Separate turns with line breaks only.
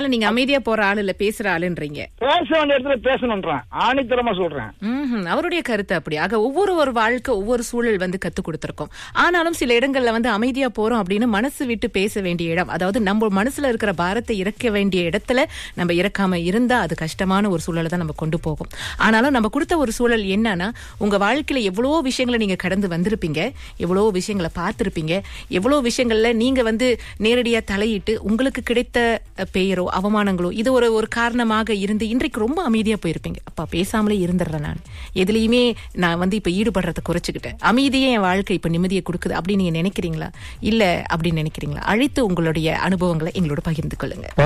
அதனால நீங்க அமைதியா போற ஆளு இல்ல, பேசுற ஆளுன்றீங்க.
பேச வேண்டிய இடத்துல பேசணும்ன்றான், ஆணித்தரமா சொல்றேன்.
அவருடைய கருத்து அப்படி. ஆக ஒரு வாழ்க்கை ஒவ்வொரு சூழல் வந்து கத்து கொடுத்திருக்கோம். ஆனாலும் சில இடங்கள்ல வந்து அமைதியா போறோம் அப்படின்னு மனசு விட்டு பேச வேண்டிய இடம், அதாவது நம்ம மனசுல இருக்கிற பாரத்தை இறக்க வேண்டிய இடத்துல நம்ம இறக்காம இருந்தா அது கஷ்டமான ஒரு சூழலை தான் நம்ம கொண்டு போகும். ஆனாலும் நம்ம கொடுத்த ஒரு சூழல் என்னன்னா, உங்க வாழ்க்கையில எவ்வளவோ விஷயங்களை நீங்க கடந்து வந்திருப்பீங்க, எவ்வளவோ விஷயங்களை பார்த்திருப்பீங்க, எவ்வளவு விஷயங்கள்ல நீங்க வந்து நேரடியா தலையிட்டு உங்களுக்கு கிடைத்த பெயரோ அவமானங்களோ இது ஒரு காரணமாக இருந்து இன்றைக்கு ரொம்ப அமைதியா போயிருப்பீங்க. அப்பா பேசாமலே இருந்துடுறேன், நான் எதுலயுமே நான் வந்து இப்ப ஈடுபடுறதை குறைச்சுக்கிட்டேன், அமைதியே என் வாழ்க்கை இப்ப நிம்மதியை கொடுக்குது அப்படின்னு நீங்க நினைக்கிறீங்களா? இல்ல அப்படின்னு நினைக்கிறீங்களா? அழைத்து உங்களுடைய அனுபவங்களை எங்களோட பகிர்ந்து கொள்ளுங்க.